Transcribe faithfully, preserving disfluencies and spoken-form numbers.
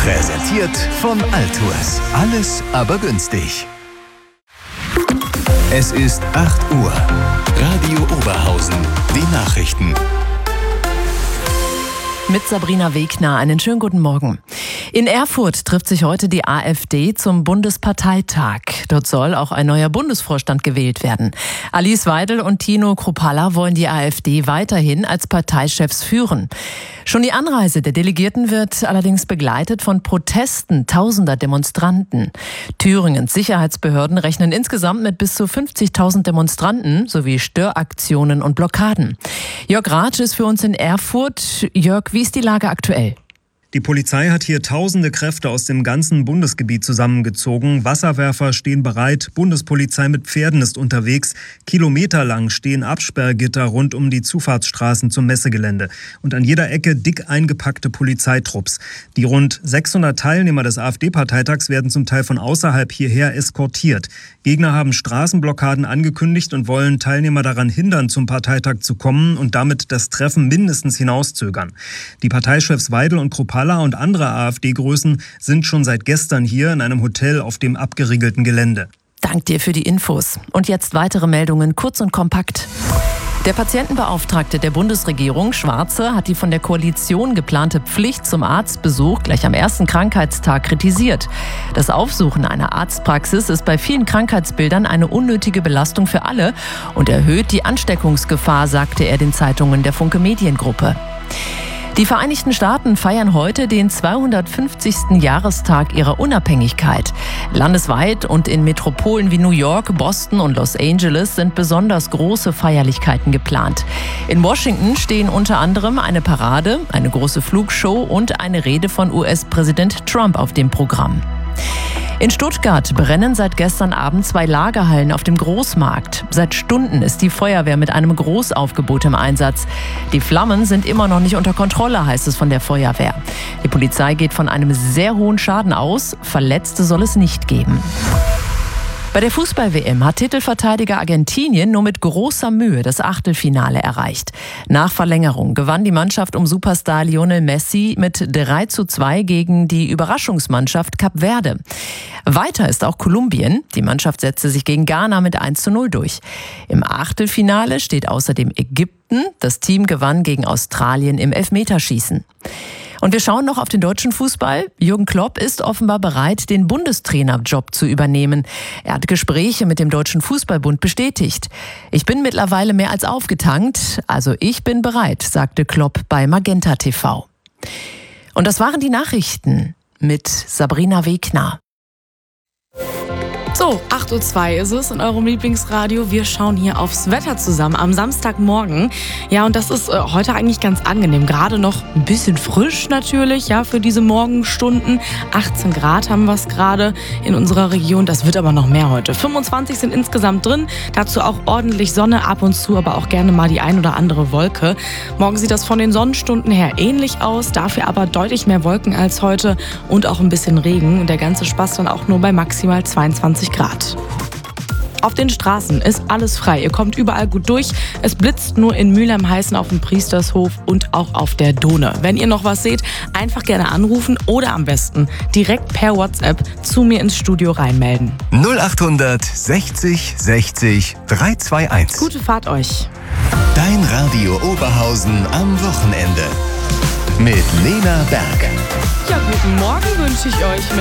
Präsentiert von Altours. Alles aber günstig. Es ist acht Uhr. Radio Oberhausen. Die Nachrichten. Mit Sabrina Wegner. Einen schönen guten Morgen. In Erfurt trifft sich heute die AfD zum Bundesparteitag. Dort soll auch ein neuer Bundesvorstand gewählt werden. Alice Weidel und Tino Kruppalla wollen die AfD weiterhin als Parteichefs führen. Schon die Anreise der Delegierten wird allerdings begleitet von Protesten tausender Demonstranten. Thüringens Sicherheitsbehörden rechnen insgesamt mit bis zu fünfzigtausend Demonstranten sowie Störaktionen und Blockaden. Jörg Ratsch ist für uns in Erfurt. Jörg, wie ist die Lage aktuell? Die Polizei hat hier tausende Kräfte aus dem ganzen Bundesgebiet zusammengezogen. Wasserwerfer stehen bereit, Bundespolizei mit Pferden ist unterwegs. Kilometerlang stehen Absperrgitter rund um die Zufahrtsstraßen zum Messegelände. Und an jeder Ecke dick eingepackte Polizeitrupps. Die rund sechshundert Teilnehmer des AfD-Parteitags werden zum Teil von außerhalb hierher eskortiert. Gegner haben Straßenblockaden angekündigt und wollen Teilnehmer daran hindern, zum Parteitag zu kommen und damit das Treffen mindestens hinauszögern. Die Parteichefs Weidel und Kruppalla und andere AfD-Größen sind schon seit gestern hier in einem Hotel auf dem abgeriegelten Gelände. Dank dir für die Infos. Und jetzt weitere Meldungen, kurz und kompakt. Der Patientenbeauftragte der Bundesregierung, Schwarze, hat die von der Koalition geplante Pflicht zum Arztbesuch gleich am ersten Krankheitstag kritisiert. Das Aufsuchen einer Arztpraxis ist bei vielen Krankheitsbildern eine unnötige Belastung für alle und erhöht die Ansteckungsgefahr, sagte er den Zeitungen der Funke Mediengruppe. Die Vereinigten Staaten feiern heute den zweihundertfünfzigsten Jahrestag ihrer Unabhängigkeit. Landesweit und in Metropolen wie New York, Boston und Los Angeles sind besonders große Feierlichkeiten geplant. In Washington stehen unter anderem eine Parade, eine große Flugshow und eine Rede von U S-Präsident Trump auf dem Programm. In Stuttgart brennen seit gestern Abend zwei Lagerhallen auf dem Großmarkt. Seit Stunden ist die Feuerwehr mit einem Großaufgebot im Einsatz. Die Flammen sind immer noch nicht unter Kontrolle, heißt es von der Feuerwehr. Die Polizei geht von einem sehr hohen Schaden aus. Verletzte soll es nicht geben. Bei der Fußball-W M hat Titelverteidiger Argentinien nur mit großer Mühe das Achtelfinale erreicht. Nach Verlängerung gewann die Mannschaft um Superstar Lionel Messi mit drei zu zwei gegen die Überraschungsmannschaft Kap Verde. Weiter ist auch Kolumbien. Die Mannschaft setzte sich gegen Ghana mit eins zu null durch. Im Achtelfinale steht außerdem Ägypten. Das Team gewann gegen Australien im Elfmeterschießen. Und wir schauen noch auf den deutschen Fußball. Jürgen Klopp ist offenbar bereit, den Bundestrainerjob zu übernehmen. Er hat Gespräche mit dem Deutschen Fußballbund bestätigt. Ich bin mittlerweile mehr als aufgetankt, also ich bin bereit, sagte Klopp bei Magenta T V. Und das waren die Nachrichten mit Sabrina Wegner. So, acht Uhr zwei ist es in eurem Lieblingsradio. Wir schauen hier aufs Wetter zusammen am Samstagmorgen. Ja, und das ist äh, heute eigentlich ganz angenehm. Gerade noch ein bisschen frisch natürlich, ja, für diese Morgenstunden. achtzehn Grad haben wir es gerade in unserer Region. Das wird aber noch mehr heute. fünfundzwanzig sind insgesamt drin. Dazu auch ordentlich Sonne ab und zu, aber auch gerne mal die ein oder andere Wolke. Morgen sieht das von den Sonnenstunden her ähnlich aus. Dafür aber deutlich mehr Wolken als heute und auch ein bisschen Regen. Und der ganze Spaß dann auch nur bei maximal zweiundzwanzig Grad. Auf den Straßen ist alles frei. Ihr kommt überall gut durch. Es blitzt nur in Mülheim-Heißen auf dem Priestershof und auch auf der Donau. Wenn ihr noch was seht, einfach gerne anrufen oder am besten direkt per WhatsApp zu mir ins Studio reinmelden. null acht sechzig sechzig dreihundertzweiundzwanzig. Gute Fahrt euch. Dein Radio Oberhausen am Wochenende. Mit Lena Berg. Ja, guten Morgen wünsche ich euch.